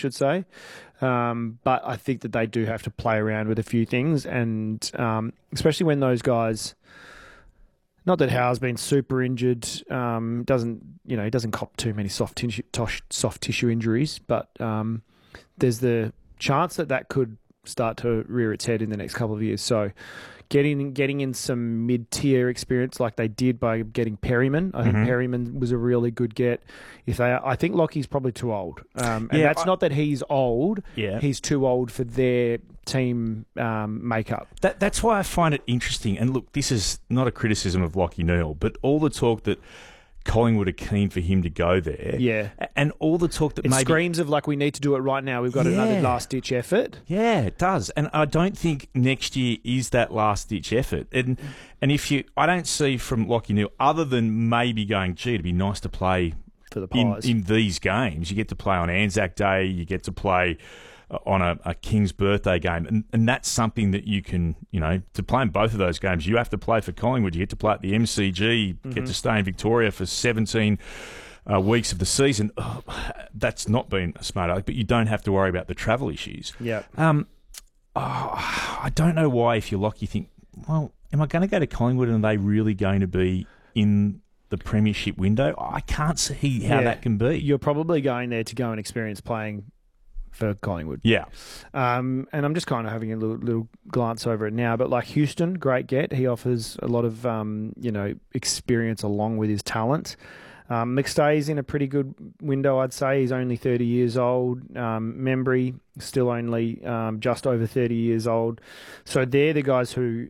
should say. But I think that they do have to play around with a few things, and especially when those guys. Not that Howe's been super injured. He doesn't cop too many soft tissue injuries, but there's the chance that could start to rear its head in the next couple of years. So getting in some mid-tier experience like they did by getting Perryman. I think Perryman was a really good get. I think Lockie's probably too old. That's not that he's old. Yeah. He's too old for their team makeup. That's why I find it interesting. And look, this is not a criticism of Lachie Neale, but all the talk that Collingwood are keen for him to go there. Yeah. And all the talk that it screams of like, we need to do it right now. We've got another last-ditch effort. Yeah, it does. And I don't think next year is that last-ditch effort. And I don't see from Lachie Neale, other than maybe going, gee, it'd be nice to play for the Pies. In these games. You get to play on Anzac Day. You get to play on a King's birthday game. And that's something that you can, to play in both of those games, you have to play for Collingwood. You get to play at the MCG, get to stay in Victoria for 17 weeks of the season. Oh, that's not been a smart idea, but you don't have to worry about the travel issues. Yeah. I don't know why, if you're Lachie, you think, well, am I going to go to Collingwood and are they really going to be in the premiership window? I can't see how that can be. You're probably going there to go and experience playing for Collingwood. Yeah. And I'm just kind of having a little glance over it now. But like Houston, great get. He offers a lot of, experience along with his talent. McStay's in a pretty good window, I'd say. He's only 30 years old. Membry, still only just over 30 years old. So they're the guys who...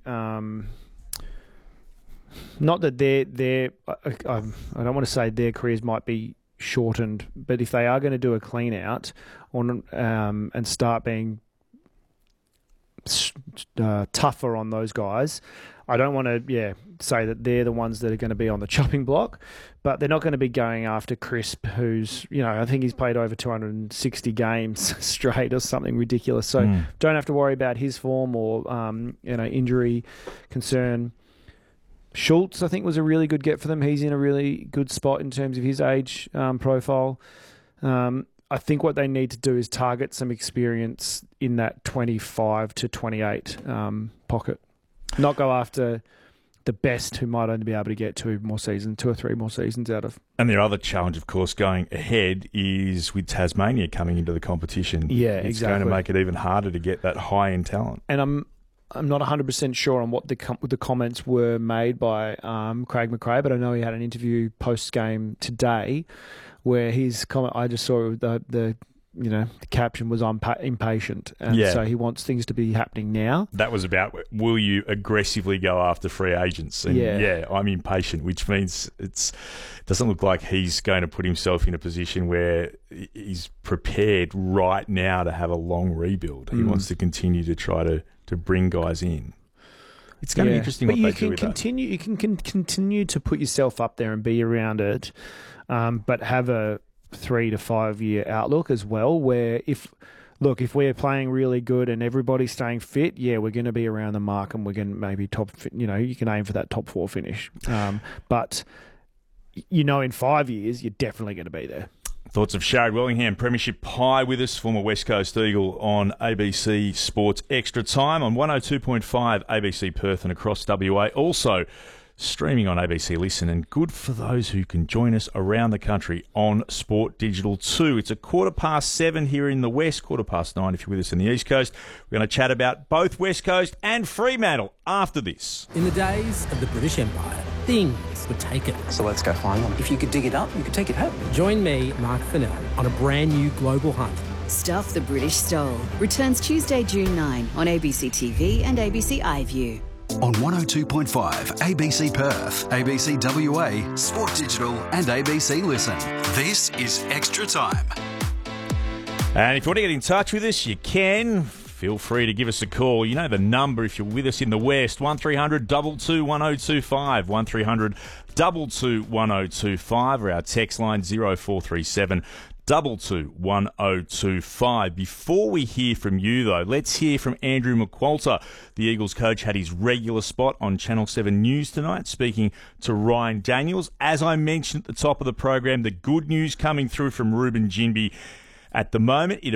not that I don't want to say their careers might be shortened, but if they are going to do a clean out and start being tougher on those guys, I don't want to say that they're the ones that are going to be on the chopping block, but they're not going to be going after Crisp, who's, I think he's played over 260 games straight or something ridiculous. So don't have to worry about his form or injury concern. Schultz, I think, was a really good get for them. He's in a really good spot in terms of his age profile. I think what they need to do is target some experience in that 25 to 28 pocket. Not go after the best who might only be able to get 2 or 3 more seasons out of. And their other challenge, of course, going ahead is with Tasmania coming into the competition. Yeah, it's exactly. Going to make it even harder to get that high-end talent. And I'm not 100% sure on what the comments were made by Craig McRae, but I know he had an interview post-game today where his comment, I just saw the caption was, "I'm impatient," and so he wants things to be happening now. That was about, will you aggressively go after free agents? And I'm impatient, which means it doesn't look like he's going to put himself in a position where he's prepared right now to have a long rebuild. He wants to continue to try to bring guys in. It's going to be interesting what they do with that. You can continue to put yourself up there and be around it, but have a 3 to 5 year outlook as well, where if we're playing really good and everybody's staying fit, we're going to be around the mark and we're going to maybe you can aim for that top 4 finish. But in 5 years, you're definitely going to be there. Thoughts of Sharad Wellingham, Premiership Pie with us, former West Coast Eagle, on ABC Sports Extra Time on 102.5 ABC Perth and across WA. Also streaming on ABC Listen, and good for those who can join us around the country on Sport Digital 2. It's 7:15 here in the West, 9:15 if you're with us in the East Coast. We're going to chat about both West Coast and Fremantle after this. In the days of the British Empire, things were taken. So let's go find them. If you could dig it up, you could take it home. Join me, Mark Fennell, on a brand new global hunt. Stuff the British Stole returns Tuesday, June 9 on ABC TV and ABC iView. On 102.5 ABC Perth, ABC WA, Sport Digital and ABC Listen. This is Extra Time. And if you want to get in touch with us, you can. Feel free to give us a call. You know the number if you're with us in the West, 1300 22 1025, 1300 22 1025, or our text line 0437 22 1025. Before we hear from you, though, let's hear from Andrew McQualter. The Eagles coach had his regular spot on Channel 7 News tonight, speaking to Ryan Daniels. As I mentioned at the top of the program, the good news coming through from Ruben Ginbey at the moment, it